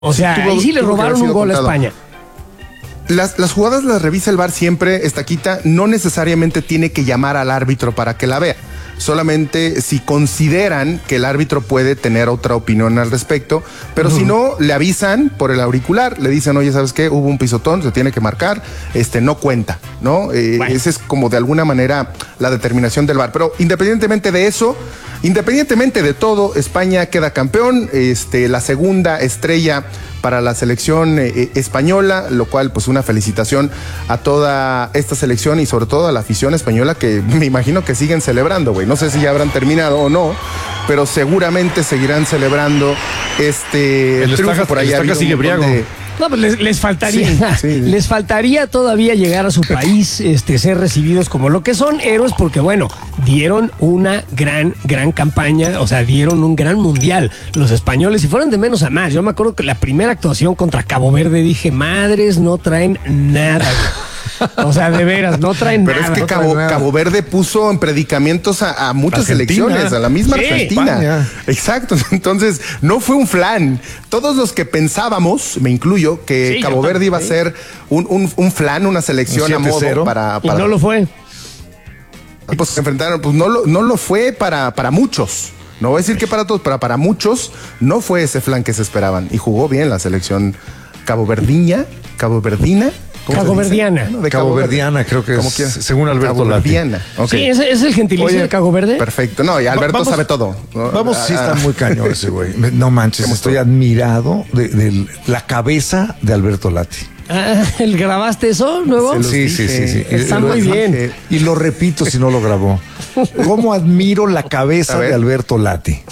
O sea, ahí sí le robaron un gol a España. Las jugadas las revisa el VAR siempre, Estaquita, no necesariamente tiene que llamar al árbitro para que la vea. Solamente si consideran que el árbitro puede tener otra opinión al respecto, pero si no, le avisan por el auricular, le dicen, oye, ¿sabes qué? Hubo un pisotón, se tiene que marcar, no cuenta, ¿no? Bueno. Esa es como de alguna manera la determinación del VAR. Pero independientemente de eso, independientemente de todo, España queda campeón, la segunda estrella para la selección española, lo cual pues una felicitación a toda esta selección y sobre todo a la afición española que me imagino que siguen celebrando, güey. No sé si ya habrán terminado o no, pero seguramente seguirán celebrando el triunfo. Por ahí sigue briago. No, pues les faltaría, les faltaría todavía llegar a su país, ser recibidos como lo que son héroes, porque bueno, dieron una gran campaña, o sea, dieron un gran mundial los españoles y fueron de menos a más. Yo me acuerdo que la primera actuación contra Cabo Verde dije, madres, no traen nada, güey. O sea, de veras, no traen nada. Pero es que Cabo Verde puso en predicamentos a muchas selecciones, a la misma Argentina. España. Exacto, entonces no fue un flan. Todos los que pensábamos, me incluyo, que Cabo Verde iba a ser un flan, una selección a modo para... Y no lo fue. Pues se enfrentaron, pues no lo fue para muchos. No voy a decir que para todos, pero para muchos no fue ese flan que se esperaban. Y jugó bien la selección caboverdiana. Caboverdiana, creo que es, según Alberto Lati. Okay. Sí, ¿es el gentilicio de Cabo Verde? Perfecto, no, y Alberto sabe todo. Sí está muy cañón ese güey. No manches, estoy admirado de la cabeza de Alberto Lati. ¿El grabaste eso nuevo? Sí. Está muy bien. Y lo repito si no lo grabó. ¿Cómo admiro la cabeza de Alberto Lati?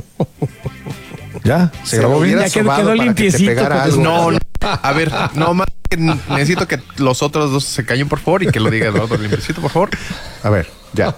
¿Ya? ¿Se grabó bien? Ya quedó limpiecito. No, a ver, no más. Necesito que los otros dos se callen, por favor, y que lo diga Eduardo limpiecito, por favor. A ver, ya.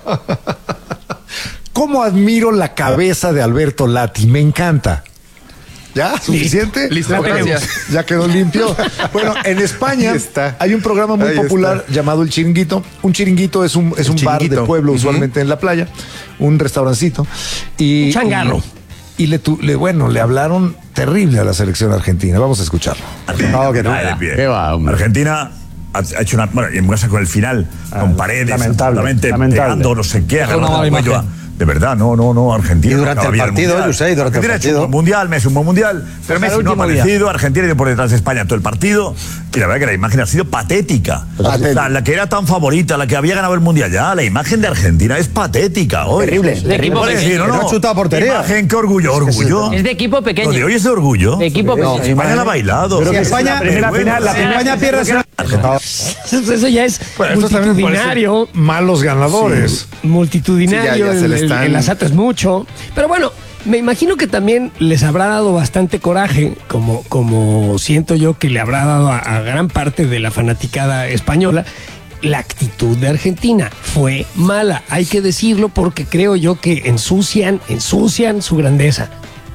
¿Cómo admiro la cabeza de Alberto Lati? Me encanta. ¿Ya? ¿Suficiente? Listo, gracias. Ya quedó limpio. Bueno, en España hay un programa muy popular llamado El Chiringuito. Un chiringuito es un bar de pueblo, usualmente en la playa, un restaurancito. Un changarro. Y le hablaron terrible a la selección argentina. Vamos a escucharlo. ¿Qué va, hombre? Argentina ha hecho una... Bueno, y en casa con el final, con Paredes, lamentable. pegando no sé qué, agarrando el cuello. De verdad, no, Argentina. Y durante el partido, José, Argentina ha hecho un buen mundial, Messi un buen mundial, pero Messi no ha aparecido, Argentina ido por detrás de España todo el partido, y la verdad que la imagen ha sido patética. La que era tan favorita, la que había ganado el mundial ya, la imagen de Argentina es patética hoy. Terrible. De equipo pequeño. No ha chutado portería. Imagen, qué orgullo. Es de equipo pequeño. Lo de hoy es de orgullo. De equipo pequeño. España la ha bailado. Pero que España, España pierde... Eso ya es multitudinario. Malos ganadores. Multitudinario. En las atas mucho. Pero bueno, me imagino que también les habrá dado bastante coraje, como siento yo que le habrá dado a gran parte de la fanaticada española. La actitud de Argentina fue mala, hay que decirlo, porque creo yo que ensucian su grandeza.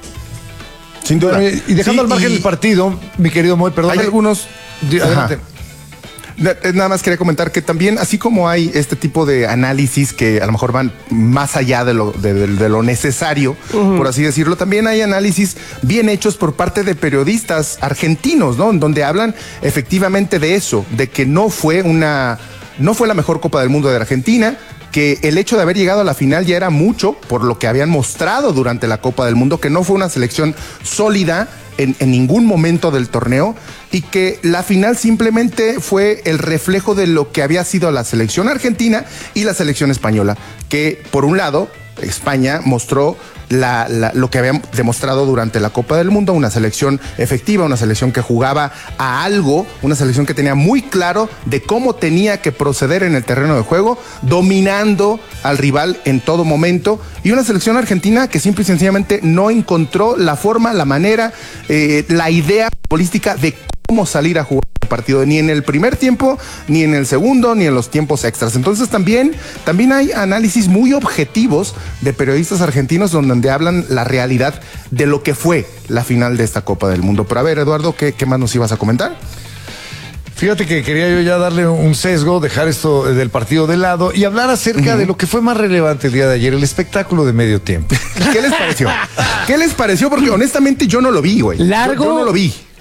Sin duda. Y dejando al margen el partido, mi querido Moy, perdón. Hay algunos... Adelante. Nada más quería comentar que también, así como hay este tipo de análisis que a lo mejor van más allá de lo necesario, por así decirlo, también hay análisis bien hechos por parte de periodistas argentinos, ¿no? En donde hablan efectivamente de eso, de que no fue la mejor Copa del Mundo de Argentina, que el hecho de haber llegado a la final ya era mucho por lo que habían mostrado durante la Copa del Mundo, que no fue una selección sólida en ningún momento del torneo y que la final simplemente fue el reflejo de lo que había sido la selección argentina y la selección española, que por un lado España mostró lo que había demostrado durante la Copa del Mundo, una selección efectiva, una selección que jugaba a algo, una selección que tenía muy claro de cómo tenía que proceder en el terreno de juego, dominando al rival en todo momento, y una selección argentina que simple y sencillamente no encontró la forma, la manera, la idea futbolística de cómo salir a jugar el partido, ni en el primer tiempo, ni en el segundo, ni en los tiempos extras. Entonces también hay análisis muy objetivos de periodistas argentinos donde hablan la realidad de lo que fue la final de esta Copa del Mundo. Pero a ver, Eduardo, ¿qué más nos ibas a comentar? Fíjate que quería yo ya darle un sesgo, dejar esto del partido de lado y hablar acerca de lo que fue más relevante el día de ayer, el espectáculo de medio tiempo. ¿Qué les pareció? ¿Qué les pareció? Porque honestamente yo no lo vi, güey. Largo. Yo no lo vi.